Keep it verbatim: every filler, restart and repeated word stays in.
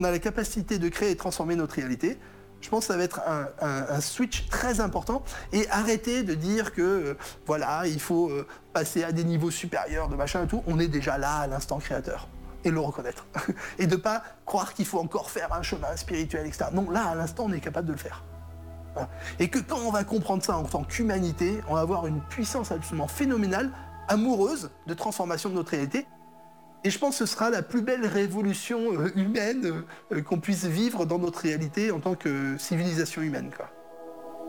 On a la capacité de créer et transformer notre réalité. Je pense que ça va être un, un, un switch très important et arrêter de dire que euh, voilà, il faut euh, passer à des niveaux supérieurs de machin et tout. On est déjà là à l'instant créateur et le reconnaître. Et de ne pas croire qu'il faut encore faire un chemin spirituel, et cetera. Non, là, à l'instant, on est capable de le faire. Voilà. Et que quand on va comprendre ça en tant qu'humanité, on va avoir une puissance absolument phénoménale, amoureuse de transformation de notre réalité. Et je pense que ce sera la plus belle révolution euh, humaine euh, qu'on puisse vivre dans notre réalité en tant que civilisation humaine, quoi.